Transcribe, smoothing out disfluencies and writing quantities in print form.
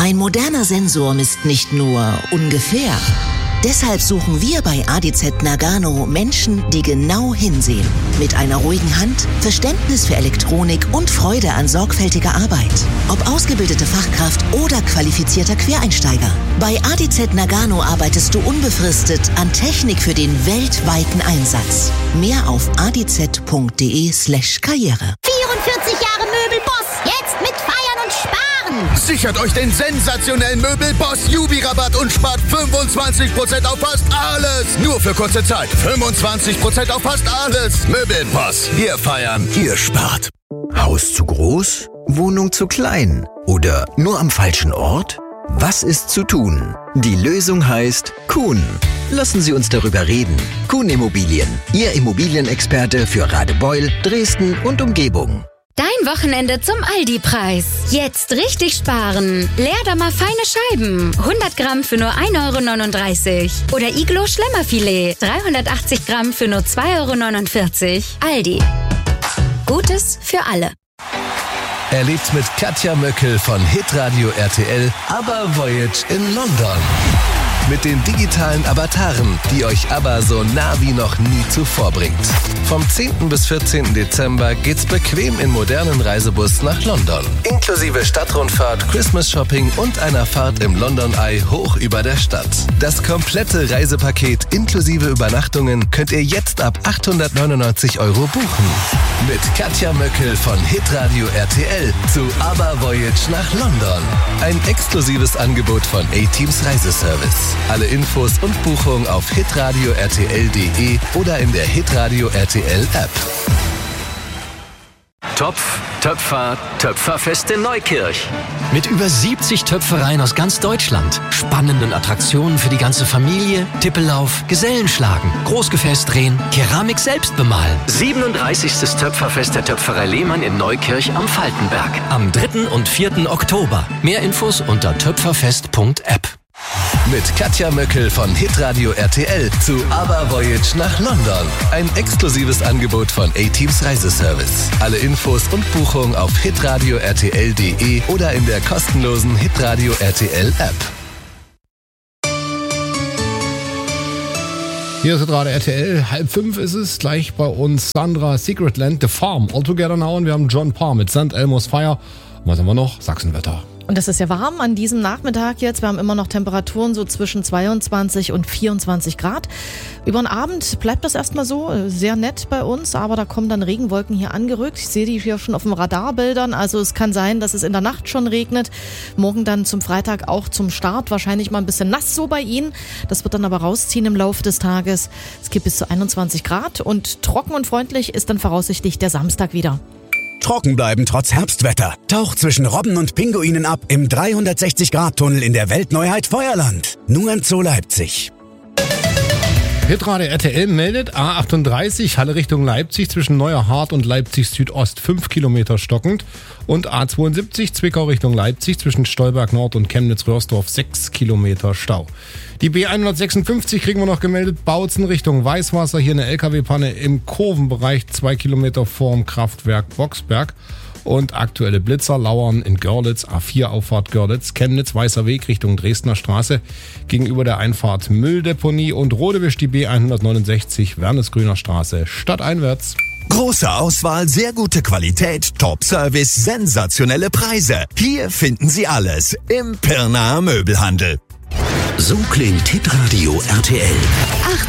Ein moderner Sensor misst nicht nur ungefähr. Deshalb suchen wir bei ADZ Nagano Menschen, die genau hinsehen. Mit einer ruhigen Hand, Verständnis für Elektronik und Freude an sorgfältiger Arbeit. Ob ausgebildete Fachkraft oder qualifizierter Quereinsteiger. Bei ADZ Nagano arbeitest du unbefristet an Technik für den weltweiten Einsatz. Mehr auf adz.de/karriere. 44 Jahre Möbelboss, jetzt mit Feiern und Sparen. Sichert euch den sensationellen Möbelboss Jubi-Rabatt und spart 25% auf fast alles. Nur für kurze Zeit. 25% auf fast alles. Möbelboss. Wir feiern, ihr spart. Haus zu groß? Wohnung zu klein? Oder nur am falschen Ort? Was ist zu tun? Die Lösung heißt Kuhn. Lassen Sie uns darüber reden. Kuhn Immobilien. Ihr Immobilienexperte für Radebeul, Dresden und Umgebung. Dein Wochenende zum Aldi-Preis. Jetzt richtig sparen. Leerdammer feine Scheiben. 100 Gramm für nur 1,39 €. Oder Iglo Schlemmerfilet. 380 Gramm für nur 2,49 €. Aldi. Gutes für alle. Erlebt mit Katja Möckel von Hitradio RTL ABBA Voyage in London. Mit den digitalen Avataren, die euch ABBA so nah wie noch nie zuvor bringt. Vom 10. bis 14. Dezember geht's bequem in modernen Reisebus nach London. Inklusive Stadtrundfahrt, Christmas-Shopping und einer Fahrt im London Eye hoch über der Stadt. Das komplette Reisepaket inklusive Übernachtungen könnt ihr jetzt ab 899 € buchen. Mit Katja Möckel von Hitradio RTL zu ABBA Voyage nach London. Ein exklusives Angebot von A-Teams Reiseservice. Alle Infos und Buchungen auf hitradio-rtl.de oder in der Hitradio RTL App. Topf, Töpfer, Töpferfest in Neukirch. Mit über 70 Töpfereien aus ganz Deutschland, spannenden Attraktionen für die ganze Familie, Tippellauf, Gesellenschlagen, Großgefäß drehen, Keramik selbst bemalen. 37. Töpferfest der Töpferei Lehmann in Neukirch am Faltenberg. Am 3. und 4. Oktober. Mehr Infos unter töpferfest.app. Mit Katja Möckel von Hitradio RTL zu ABBA Voyage nach London. Ein exklusives Angebot von A-Teams Reiseservice. Alle Infos und Buchungen auf hitradio-rtl.de oder in der kostenlosen Hitradio RTL App. Hier ist Hitradio RTL, 4:30 ist es, gleich bei uns Sandra Secretland, The Farm, All Together Now, und wir haben John Parr mit St. Elmo's Fire. Und was haben wir noch? Sachsenwetter. Und es ist ja warm an diesem Nachmittag jetzt. Wir haben immer noch Temperaturen so zwischen 22 und 24 Grad. Über den Abend bleibt das erstmal so, sehr nett bei uns, aber da kommen dann Regenwolken hier angerückt. Ich sehe die hier schon auf den Radarbildern, also es kann sein, dass es in der Nacht schon regnet. Morgen dann zum Freitag auch zum Start, wahrscheinlich mal ein bisschen nass so bei Ihnen. Das wird dann aber rausziehen im Laufe des Tages. Es gibt bis zu 21 Grad und trocken und freundlich ist dann voraussichtlich der Samstag wieder. Trocken bleiben trotz Herbstwetter. Taucht zwischen Robben und Pinguinen ab im 360-Grad-Tunnel in der Weltneuheit Feuerland. Nur im Zoo Leipzig. Hitradio RTL meldet A38 Halle Richtung Leipzig zwischen Neuerhardt und Leipzig Südost 5 Kilometer stockend und A72 Zwickau Richtung Leipzig zwischen Stolberg Nord und Chemnitz-Röhrsdorf 6 Kilometer Stau. Die B156 kriegen wir noch gemeldet, Bautzen Richtung Weißwasser, hier eine LKW-Panne im Kurvenbereich 2 Kilometer vorm Kraftwerk Boxberg. Und aktuelle Blitzer lauern in Görlitz, A4 Auffahrt Görlitz, Chemnitz, Weißer Weg Richtung Dresdner Straße, gegenüber der Einfahrt Mülldeponie und Rodewisch die B169 Wernesgrüner Straße, stadteinwärts. Große Auswahl, sehr gute Qualität, Top-Service, sensationelle Preise. Hier finden Sie alles im Pirnaer Möbelhandel. So klingt Hitradio RTL.